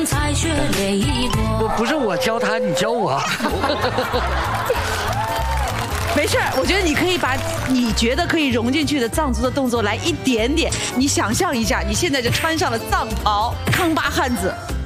不是我教他，你教我。 没事，我觉得你可以把你觉得可以融进去的藏族的动作来一点点。你想象一下，你现在就穿上了藏袍，康巴汉子。